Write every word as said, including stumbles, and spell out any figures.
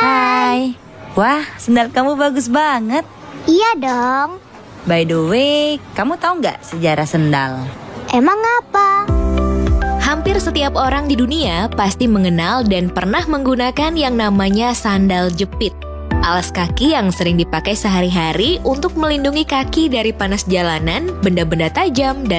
Hai. Wah, sendal kamu bagus banget. Iya dong. By the way, kamu tahu nggak sejarah sendal? Emang apa? Hampir setiap orang di dunia pasti mengenal dan pernah menggunakan yang namanya sandal jepit. Alas kaki yang sering dipakai sehari-hari untuk melindungi kaki dari panas jalanan, benda-benda tajam, dan